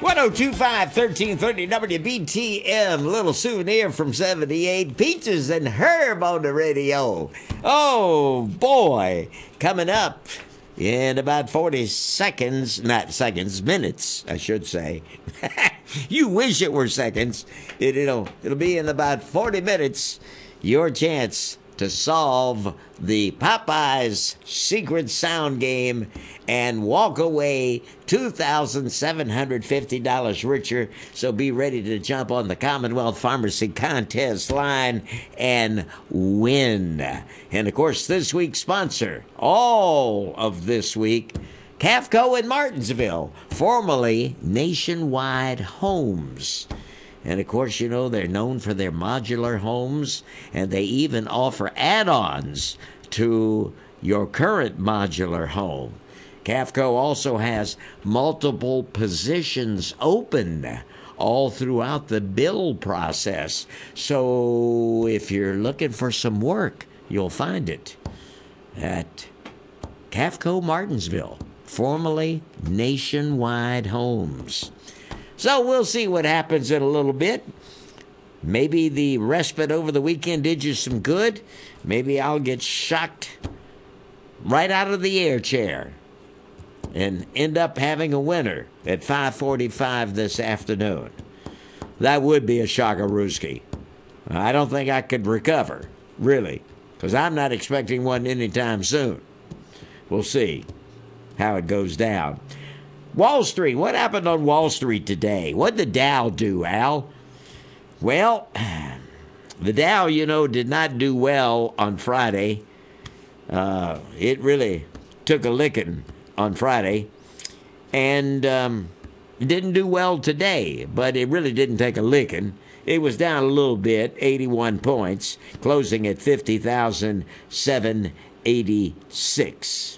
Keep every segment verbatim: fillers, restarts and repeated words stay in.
ten twenty-five, thirteen thirty W B T M. Little souvenir from seventy-eight. Peaches and Herb on the radio. Oh, boy. Coming up in about forty seconds, not seconds, minutes, I should say. You wish it were seconds. It, it'll, it'll be in about forty minutes. Your chance to solve the Popeyes secret sound game and walk away two thousand seven hundred fifty dollars richer. So be ready to jump on the Commonwealth Pharmacy contest line and win. And of course, this week's sponsor, all of this week, Cafco in Martinsville, formerly Nationwide Homes. And, of course, you know, they're known for their modular homes, and they even offer add-ons to your current modular home. Cafco also has multiple positions open all throughout the build process. So if you're looking for some work, you'll find it at Cafco Martinsville, formerly Nationwide Homes. So we'll see what happens in a little bit. Maybe the respite over the weekend did you some good. Maybe I'll get shocked right out of the air chair and end up having a winner at five forty-five this afternoon. That would be a shockarooski. I don't think I could recover, really, because I'm not expecting one anytime soon. We'll see how it goes down. Wall Street. What happened on Wall Street today? What did the Dow do, Al? Well, the Dow, you know, did not do well on Friday. Uh, it really took a licking on Friday. And um, didn't do well today, but it really didn't take a licking. It was down a little bit, eighty-one points, closing at fifty thousand seven hundred eighty-six.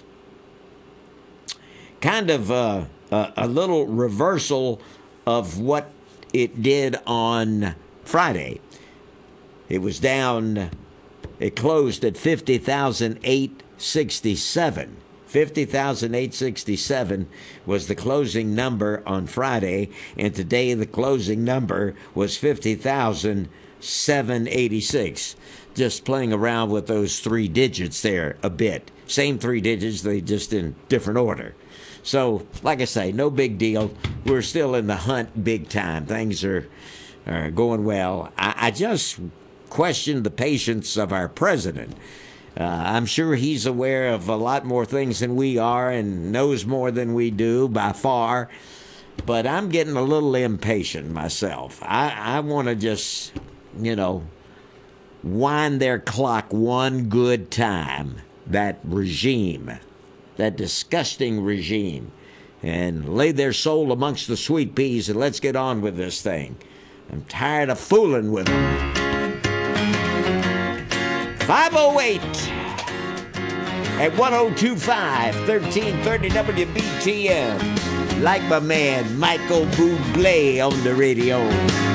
Kind of uh, a, a little reversal of what it did on Friday. It was down, it closed at fifty thousand eight hundred sixty-seven. fifty thousand eight hundred sixty-seven was the closing number on Friday, and today the closing number was fifty thousand seven hundred eighty-six. Just playing around with those three digits there a bit. Same three digits, they just in different order. So, like I say, no big deal. We're still in the hunt big time. Things are, are going well. I, I just question the patience of our president. Uh, I'm sure he's aware of a lot more things than we are and knows more than we do by far. But I'm getting a little impatient myself. I, I want to just, you know, wind their clock one good time, that regime. That disgusting regime, and lay their soul amongst the sweet peas, and let's get on with this thing. I'm tired of fooling with them. five oh eight at ten twenty-five, thirteen thirty W B T M. Like my man Michael Bublé on the radio.